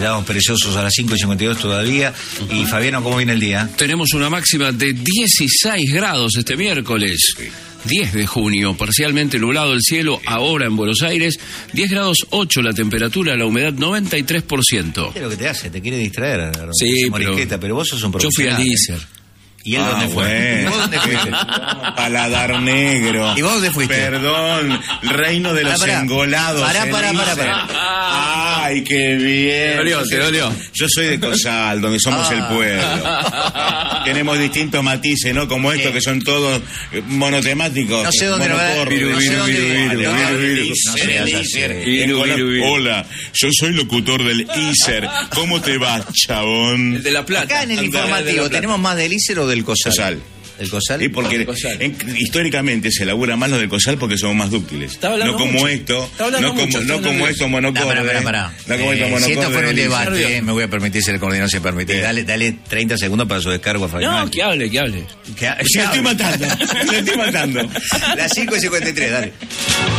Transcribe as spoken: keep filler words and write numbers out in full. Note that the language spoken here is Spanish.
llamamos perezosos a las cinco y cincuenta y dos todavía. Uh-huh. Y Fabiano, ¿cómo viene el día? Tenemos una máxima de dieciséis grados este miércoles. Sí. diez de junio, parcialmente nublado el cielo ahora en Buenos Aires, diez grados ocho la temperatura, la humedad noventa y tres por ciento. ¿Qué es lo que te hace? Te quiere distraer. Sí, pero, pero vos sos un profesional. Yo fui al ISER. ¿Y él ah, dónde fue? Bueno. ¿Y vos dónde fuiste? Paladar negro. ¿Y vos dónde fuiste? Perdón, reino de los ah, pará. engolados. Pará, pará, pará, pará. Ay, qué bien. Te dolió, te dolió. Yo soy de Cosal, donde somos ah. el pueblo. Tenemos distintos matices, ¿no? Como estos que son todos monotemáticos. No sé dónde lo va a dar. Hola, yo soy locutor del ISER. ¿Cómo te va, chabón? El de La Plata. Acá en el informativo, ¿tenemos más del ISER o del COSAL? COSAL. ¿El COSAL? Y porque COSAL. En, históricamente se elabora más lo del COSAL porque somos más dúctiles. No como mucho. esto, no como, mucho, no como esto monocorde. No, pará, pará. No como eh, esto monocorde. Si esto fuera un debate, eh, me voy a permitir si el coordinador se permite. Dale, dale treinta segundos para su descargo a Fabián. No, que hable, que hable. Que, Le estoy matando, le estoy matando. Las cinco y cincuenta y tres, dale.